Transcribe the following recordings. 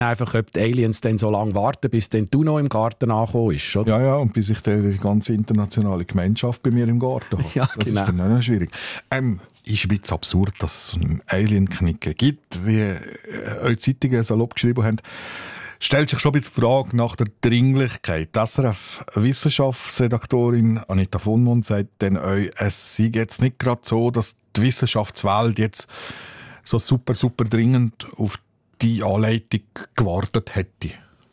Einfach, ob die Aliens dann so lange warten, bis dann du noch im Garten angekommen ist, oder? Ja, und bis ich die ganze internationale Gemeinschaft bei mir im Garten habe. Ja, das genau. ist dann auch noch schwierig. Ist ein bisschen absurd, dass es so einen Alien-Knick gibt, wie eure Zeitungen salopp geschrieben haben. Stellt sich schon ein bisschen die Frage nach der Dringlichkeit. Die SRF-Wissenschaftsredaktorin Anita von Mond sagt dann euch, es sei jetzt nicht gerade so, dass die Wissenschaftswelt jetzt so super dringend auf die Anleitung gewartet hätte.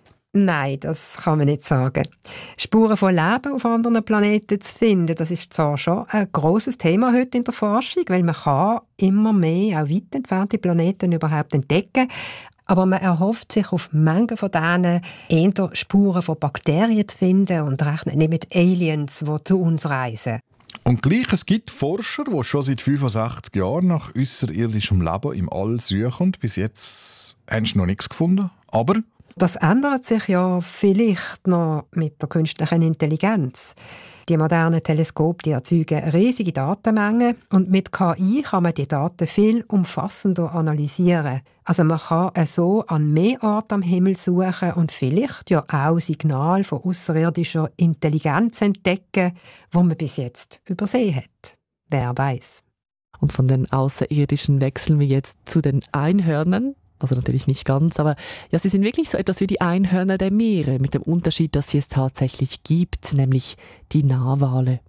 Nein, das kann man nicht sagen. Spuren von Leben auf anderen Planeten zu finden, das ist zwar schon ein grosses Thema heute in der Forschung, weil man kann immer mehr auch weit entfernte Planeten überhaupt entdecken, aber man erhofft sich auf Mengen von denen eher Spuren von Bakterien zu finden und rechnet nicht mit Aliens, die zu uns reisen. Und gleich, es gibt Forscher, die schon seit 65 Jahren nach außerirdischem Leben im All suchen und bis jetzt haben sie noch nichts gefunden. Aber das ändert sich ja vielleicht noch mit der künstlichen Intelligenz. Die modernen Teleskope, die erzeugen riesige Datenmengen und mit KI kann man die Daten viel umfassender analysieren. Also man kann so an mehr Orten am Himmel suchen und vielleicht ja auch Signale von außerirdischer Intelligenz entdecken, die man bis jetzt übersehen hat. Wer weiß. Und von den Außerirdischen wechseln wir jetzt zu den Einhörnern. Also natürlich nicht ganz, aber ja, sie sind wirklich so etwas wie die Einhörner der Meere, mit dem Unterschied, dass sie es tatsächlich gibt, nämlich die Narwale.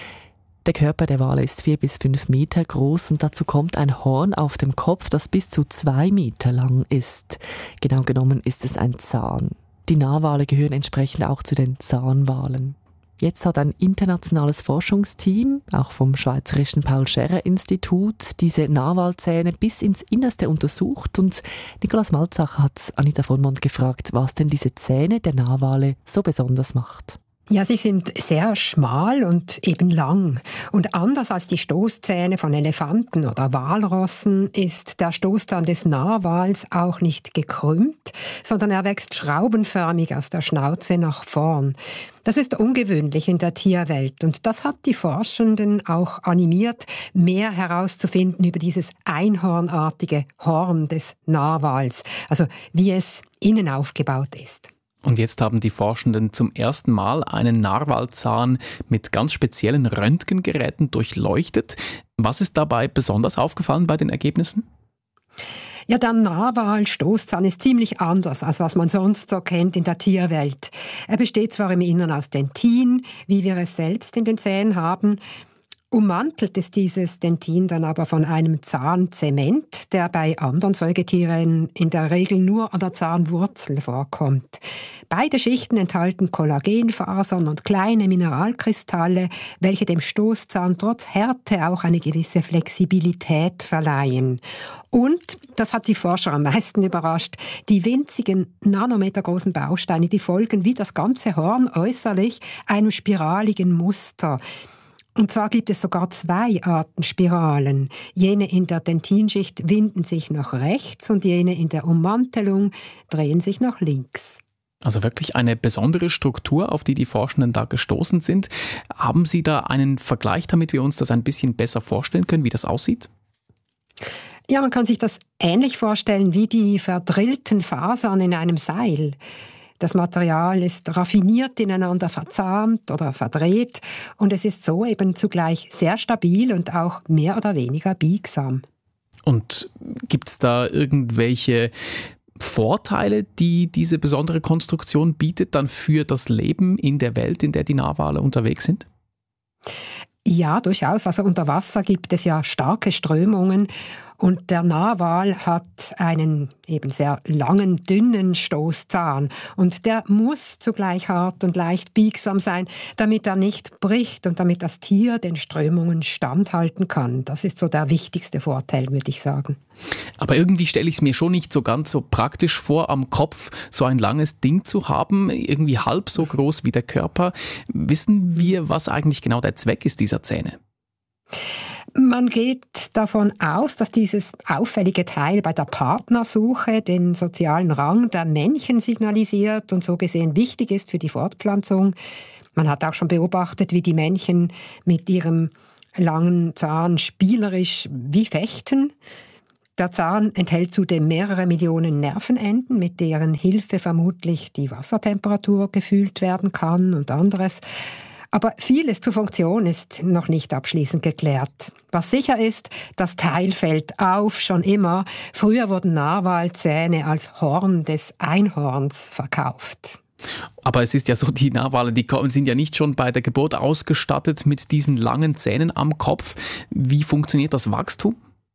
Der Körper der Wale ist 4 bis 5 Meter groß und dazu kommt ein Horn auf dem Kopf, das bis zu 2 Meter lang ist. Genau genommen ist es ein Zahn. Die Narwale gehören entsprechend auch zu den Zahnwalen. Jetzt hat ein internationales Forschungsteam, auch vom Schweizerischen Paul-Scherrer-Institut, diese Narwalzähne bis ins Innerste untersucht und Nikolaus Malzacher hat Anita von Mond gefragt, was denn diese Zähne der Narwale so besonders macht. Ja, sie sind sehr schmal und eben lang. Und anders als die Stoßzähne von Elefanten oder Walrossen ist der Stoßzahn des Narwals auch nicht gekrümmt, sondern er wächst schraubenförmig aus der Schnauze nach vorn. Das ist ungewöhnlich in der Tierwelt und das hat die Forschenden auch animiert, mehr herauszufinden über dieses einhornartige Horn des Narwals, also wie es innen aufgebaut ist. Und jetzt haben die Forschenden zum ersten Mal einen Narwalzahn mit ganz speziellen Röntgengeräten durchleuchtet. Was ist dabei besonders aufgefallen bei den Ergebnissen? Ja, der Narwal-Stoßzahn ist ziemlich anders, als was man sonst so kennt in der Tierwelt. Er besteht zwar im Innern aus Dentin, wie wir es selbst in den Zähnen haben, ummantelt ist dieses Dentin dann aber von einem Zahnzement, der bei anderen Säugetieren in der Regel nur an der Zahnwurzel vorkommt. Beide Schichten enthalten Kollagenfasern und kleine Mineralkristalle, welche dem Stoßzahn trotz Härte auch eine gewisse Flexibilität verleihen. Und, das hat die Forscher am meisten überrascht, die winzigen nanometergroßen Bausteine, die folgen wie das ganze Horn äußerlich einem spiraligen Muster. Und zwar gibt es sogar 2 Arten Spiralen. Jene in der Dentinschicht winden sich nach rechts und jene in der Ummantelung drehen sich nach links. Also wirklich eine besondere Struktur, auf die die Forschenden da gestoßen sind. Haben Sie da einen Vergleich, damit wir uns das ein bisschen besser vorstellen können, wie das aussieht? Ja, man kann sich das ähnlich vorstellen wie die verdrillten Fasern in einem Seil. Das Material ist raffiniert ineinander verzahnt oder verdreht und es ist so eben zugleich sehr stabil und auch mehr oder weniger biegsam. Und gibt es da irgendwelche Vorteile, die diese besondere Konstruktion bietet dann für das Leben in der Welt, in der die Narwale unterwegs sind? Ja, durchaus. Also unter Wasser gibt es ja starke Strömungen und der Narwal hat einen eben sehr langen, dünnen Stoßzahn und der muss zugleich hart und leicht biegsam sein, damit er nicht bricht und damit das Tier den Strömungen standhalten kann. Das ist so der wichtigste Vorteil, würde ich sagen. Aber irgendwie stelle ich es mir schon nicht so ganz so praktisch vor, am Kopf so ein langes Ding zu haben, irgendwie halb so groß wie der Körper. Wissen wir, was eigentlich genau der Zweck ist dieser Zähne? Man geht davon aus, dass dieses auffällige Teil bei der Partnersuche den sozialen Rang der Männchen signalisiert und so gesehen wichtig ist für die Fortpflanzung. Man hat auch schon beobachtet, wie die Männchen mit ihrem langen Zahn spielerisch wie fechten. Der Zahn enthält zudem mehrere Millionen Nervenenden, mit deren Hilfe vermutlich die Wassertemperatur gefühlt werden kann und anderes. Aber vieles zur Funktion ist noch nicht abschließend geklärt. Was sicher ist, das Teil fällt auf, schon immer. Früher wurden Narwalzähne als Horn des Einhorns verkauft. Aber es ist ja so, die Narwale, sind ja nicht schon bei der Geburt ausgestattet mit diesen langen Zähnen am Kopf. Wie funktioniert das Wachstum?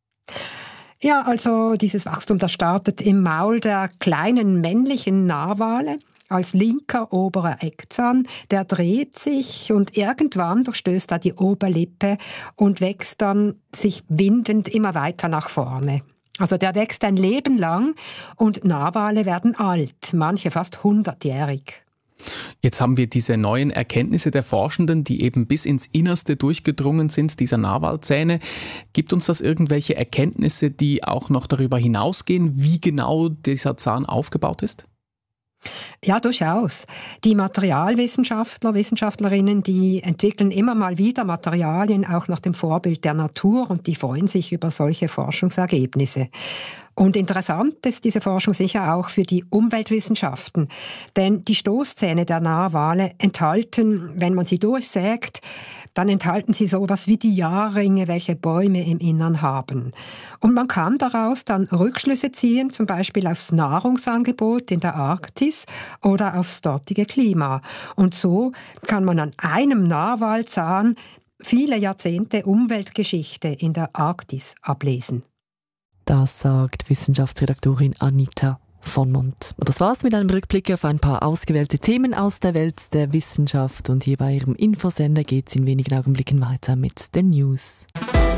Ja, also dieses Wachstum, das startet im Maul der kleinen männlichen Narwale als linker oberer Eckzahn. Der dreht sich und irgendwann durchstößt er die Oberlippe und wächst dann sich windend immer weiter nach vorne. Also der wächst ein Leben lang und Narwale werden alt, manche fast 100-jährig. Jetzt haben wir diese neuen Erkenntnisse der Forschenden, die eben bis ins Innerste durchgedrungen sind, dieser Narwalzähne. Gibt uns das irgendwelche Erkenntnisse, die auch noch darüber hinausgehen, wie genau dieser Zahn aufgebaut ist? Ja, durchaus. Die Materialwissenschaftler, Wissenschaftlerinnen, die entwickeln immer mal wieder Materialien auch nach dem Vorbild der Natur und die freuen sich über solche Forschungsergebnisse. Und interessant ist diese Forschung sicher auch für die Umweltwissenschaften, denn die Stoßzähne der Narwale enthalten, wenn man sie durchsägt, dann enthalten sie sowas wie die Jahrringe, welche Bäume im Innern haben. Und man kann daraus dann Rückschlüsse ziehen, zum Beispiel aufs Nahrungsangebot in der Arktis oder aufs dortige Klima. Und so kann man an einem Narwalzahn viele Jahrzehnte Umweltgeschichte in der Arktis ablesen. Das sagt Wissenschaftsredaktorin Anita von Mont. Und das war's mit einem Rückblick auf ein paar ausgewählte Themen aus der Welt der Wissenschaft. Und hier bei Ihrem Infosender geht's in wenigen Augenblicken weiter mit den News.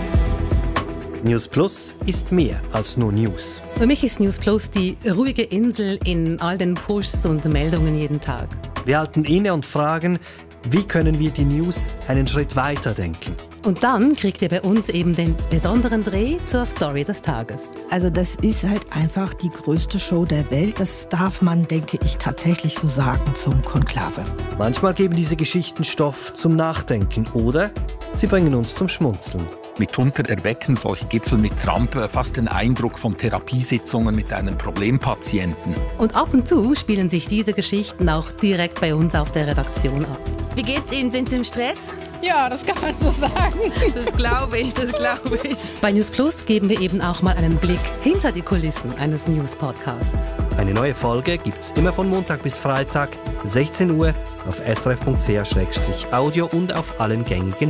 News Plus ist mehr als nur News. Für mich ist News Plus die ruhige Insel in all den Pushs und Meldungen jeden Tag. Wir halten inne und fragen, wie können wir die News einen Schritt weiter denken? Und dann kriegt ihr bei uns eben den besonderen Dreh zur Story des Tages. Also das ist halt einfach die größte Show der Welt. Das darf man, denke ich, tatsächlich so sagen zum Konklave. Manchmal geben diese Geschichten Stoff zum Nachdenken oder sie bringen uns zum Schmunzeln. Mitunter erwecken solche Gipfel mit Trump fast den Eindruck von Therapiesitzungen mit einem Problempatienten. Und ab und zu spielen sich diese Geschichten auch direkt bei uns auf der Redaktion ab. Wie geht's Ihnen? Sind Sie im Stress? Ja, das kann man so sagen. Das glaube ich. Bei News Plus geben wir eben auch mal einen Blick hinter die Kulissen eines News-Podcasts. Eine neue Folge gibt's immer von Montag bis Freitag, 16 Uhr, auf srf.ch/audio und auf allen gängigen